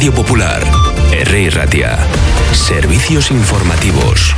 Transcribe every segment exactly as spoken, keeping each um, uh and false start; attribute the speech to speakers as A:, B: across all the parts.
A: Radio Popular, Herri Ratia. Servicios informativos.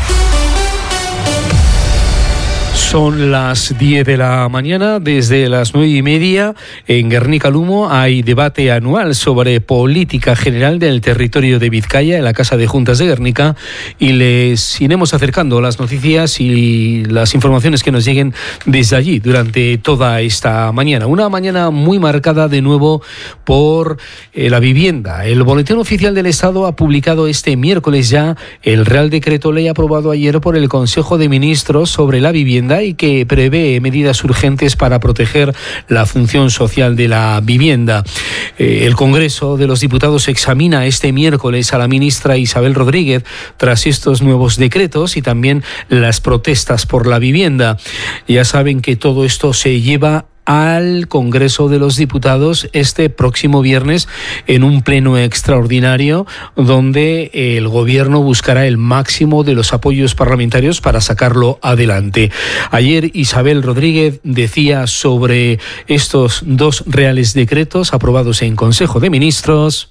B: Son las diez de la mañana, desde las nueve y media en Guernica Lumo hay debate anual sobre política general del territorio de Vizcaya en la Casa de Juntas de Guernica y les iremos acercando las noticias y las informaciones que nos lleguen desde allí durante toda esta mañana. Una mañana muy marcada de nuevo por eh, la vivienda. El Boletín Oficial del Estado ha publicado este miércoles ya el Real Decreto Ley aprobado ayer por el Consejo de Ministros sobre la vivienda y que prevé medidas urgentes para proteger la función social de la vivienda. Eh, el Congreso de los Diputados examina este miércoles a la ministra Isabel Rodríguez tras estos nuevos decretos y también las protestas por la vivienda. Ya saben que todo esto se lleva al Congreso de los Diputados este próximo viernes en un pleno extraordinario donde el Gobierno buscará el máximo de los apoyos parlamentarios para sacarlo adelante. Ayer Isabel Rodríguez decía sobre estos dos reales decretos aprobados en Consejo de Ministros.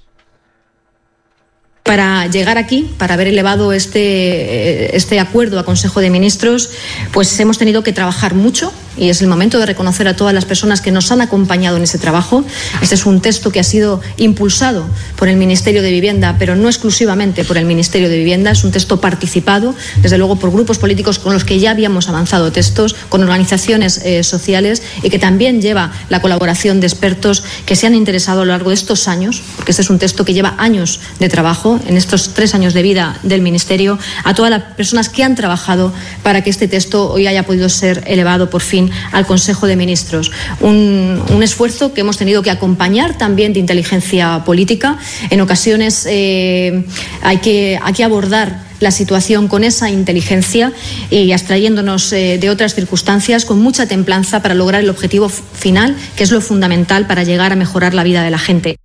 C: Para llegar aquí, para haber elevado este, este acuerdo a Consejo de Ministros, pues hemos tenido que trabajar mucho y es el momento de reconocer a todas las personas que nos han acompañado en ese trabajo. Este es un texto que ha sido impulsado por el Ministerio de Vivienda, pero no exclusivamente por el Ministerio de Vivienda. Es un texto participado, desde luego, por grupos políticos con los que ya habíamos avanzado textos, con organizaciones eh, sociales y que también lleva la colaboración de expertos que se han interesado a lo largo de estos años, porque este es un texto que lleva años de trabajo en estos tres años de vida del Ministerio, a todas las personas que han trabajado para que este texto hoy haya podido ser elevado por fin al Consejo de Ministros. Un, un esfuerzo que hemos tenido que acompañar también de inteligencia política. En ocasiones eh, hay que, hay que abordar la situación con esa inteligencia y abstrayéndonos eh, de otras circunstancias con mucha templanza para lograr el objetivo final, que es lo fundamental para llegar a mejorar la vida de la gente.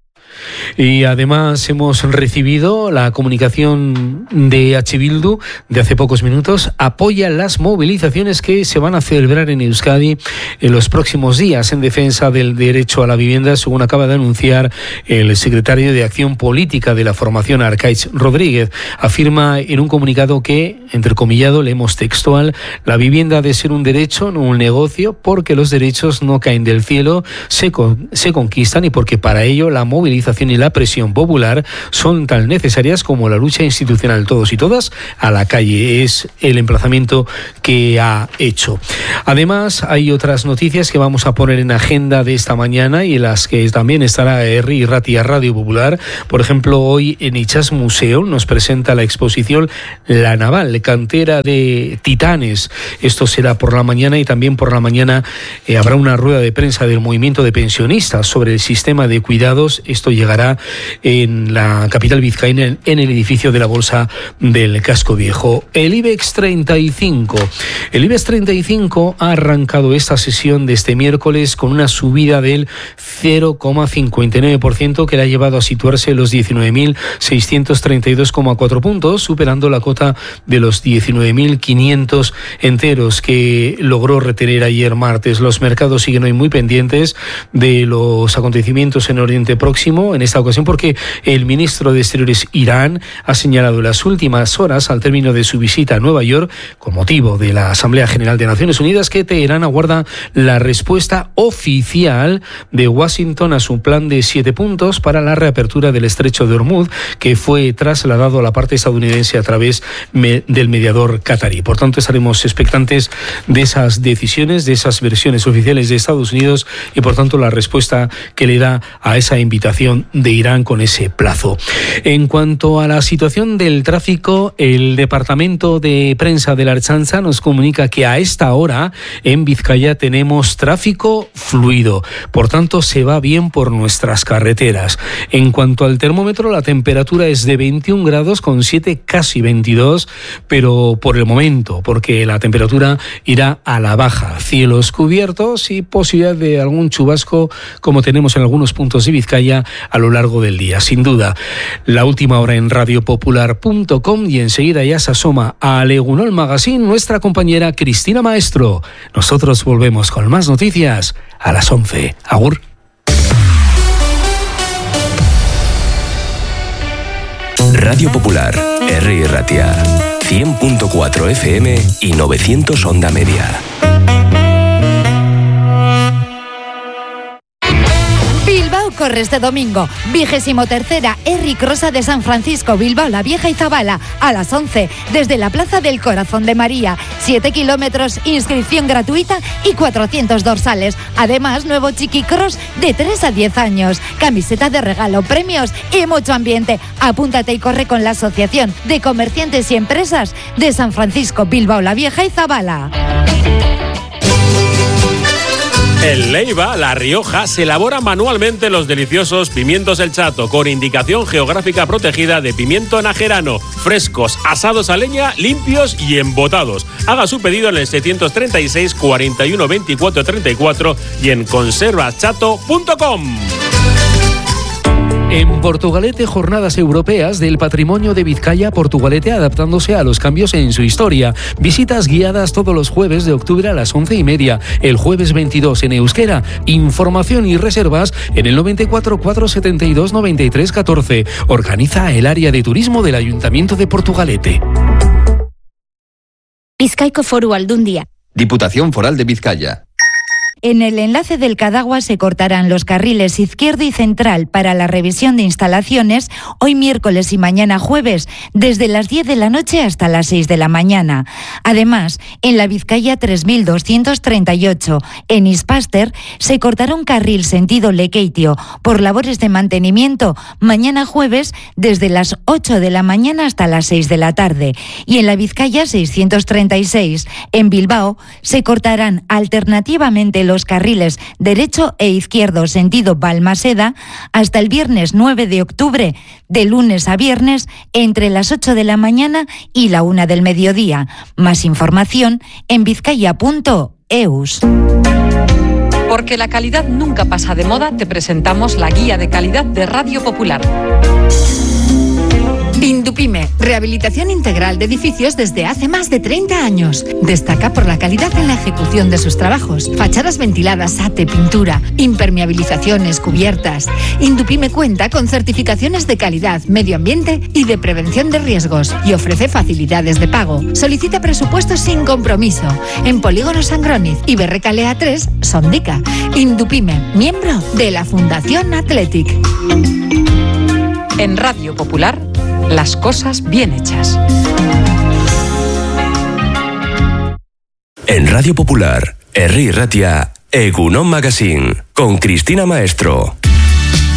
B: Y además hemos recibido la comunicación de H. Bildu de hace pocos minutos. Apoya las movilizaciones que se van a celebrar en Euskadi en los próximos días en defensa del derecho a la vivienda, según acaba de anunciar el secretario de Acción Política de la formación Arkaitz Rodríguez. Afirma en un comunicado que, entrecomillado, leemos textual, la vivienda ha de ser un derecho, no un negocio, porque los derechos no caen del cielo, se, con, se conquistan y porque para ello la movilización y la presión popular son tan necesarias como la lucha institucional. Todos y todas a la calle es el emplazamiento que ha hecho. Además, hay otras noticias que vamos a poner en agenda de esta mañana y en las que también estará Herri Ratia Radio Popular. Por ejemplo, hoy en Itsas Museo nos presenta la exposición La Naval, cantera de titanes. Esto será por la mañana y también por la mañana eh, habrá una rueda de prensa del movimiento de pensionistas sobre el sistema de cuidados. Esto llegará en la capital vizcaína, en el edificio de la Bolsa del Casco Viejo. El IBEX treinta y cinco. El IBEX treinta y cinco ha arrancado esta sesión de este miércoles con una subida del cero coma cincuenta y nueve por ciento que le ha llevado a situarse en los diecinueve mil seiscientos treinta y dos coma cuatro puntos, superando la cota de los diecinueve mil quinientos enteros que logró retener ayer martes. Los mercados siguen hoy muy pendientes de los acontecimientos en Oriente Próximo, en esta ocasión porque el ministro de Exteriores Irán ha señalado en las últimas horas, al término de su visita a Nueva York, con motivo de la Asamblea General de Naciones Unidas, que Teherán aguarda la respuesta oficial de Washington a su plan de siete puntos para la reapertura del estrecho de Hormuz, que fue trasladado a la parte estadounidense a través me, del mediador catarí. Por tanto, estaremos expectantes de esas decisiones, de esas versiones oficiales de Estados Unidos y, por tanto, la respuesta que le da a esa invitación de Irán con ese plazo. En cuanto a la situación del tráfico, el Departamento de Prensa de la Ertzaintza nos comunica que a esta hora en Vizcaya tenemos tráfico fluido, por tanto se va bien por nuestras carreteras. En cuanto al termómetro, la temperatura es de veintiún grados con siete, casi veintidós, pero por el momento, porque la temperatura irá a la baja. Cielos cubiertos y posibilidad de algún chubasco, como tenemos en algunos puntos de Vizcaya a lo largo del día. Sin duda, la última hora en radio popular punto com y enseguida ya se asoma a Legunol Magazine nuestra compañera Cristina Maestro. Nosotros volvemos con más noticias a las once. Agur.
A: Radio Popular, Herri Ratia, cien punto cuatro F M y novecientos onda media.
D: Bilbao corre este domingo, vigésimo tercera Herri Crosa de San Francisco, Bilbao la Vieja y Zabala, a las once, desde la Plaza del Corazón de María. siete kilómetros, inscripción gratuita y cuatrocientos dorsales. Además, nuevo Chiqui Cross de tres a diez años. Camiseta de regalo, premios y mucho ambiente. Apúntate y corre con la Asociación de Comerciantes y Empresas de San Francisco, Bilbao la Vieja y Zabala.
E: En Leiva, La Rioja, se elaboran manualmente los deliciosos pimientos El Chato, con indicación geográfica protegida de pimiento najerano, frescos, asados a leña, limpios y embotados. Haga su pedido en el setecientos treinta y seis, cuarenta y uno, veinticuatro, treinta y cuatro y en conservas chato punto com.
B: En Portugalete, jornadas europeas del patrimonio de Vizcaya, Portugalete adaptándose a los cambios en su historia. Visitas guiadas todos los jueves de octubre a las once y media. El jueves veintidós en euskera. Información y reservas en el noventa y cuatro, cuatrocientos setenta y dos, noventa y tres, catorce. Organiza el área de turismo del Ayuntamiento de Portugalete.
F: Bizkaiko Foru Aldundia.
G: Diputación Foral de Vizcaya.
D: En el enlace del Cadagua se cortarán los carriles izquierdo y central para la revisión de instalaciones hoy miércoles y mañana jueves, desde las diez de la noche hasta las seis de la mañana. Además, en la Vizcaya tres mil doscientos treinta y ocho, en Ispaster, se cortará un carril sentido Lekeitio por labores de mantenimiento mañana jueves desde las ocho de la mañana hasta las seis de la tarde. Y en la Vizcaya seiscientos treinta y seis, en Bilbao, se cortarán alternativamente los carriles derecho e izquierdo sentido Balmaseda hasta el viernes nueve de octubre, de lunes a viernes, entre las ocho de la mañana y la una del mediodía. Más información en vizcaya punto eus.
H: Porque la calidad nunca pasa de moda, te presentamos la guía de calidad de Radio Popular. Indupime, rehabilitación integral de edificios desde hace más de treinta años. Destaca por la calidad en la ejecución de sus trabajos. Fachadas ventiladas, ate, pintura, impermeabilizaciones, cubiertas. Indupime cuenta con certificaciones de calidad, medio ambiente y de prevención de riesgos y ofrece facilidades de pago. Solicita presupuestos sin compromiso en Polígono Sangroniz y Berrecalea tres, Sondica. Indupime, miembro de la Fundación Athletic. En Radio Popular, las cosas bien hechas.
A: En Radio Popular, Herri Ratia, Egunon Magazine, con Cristina Maestro.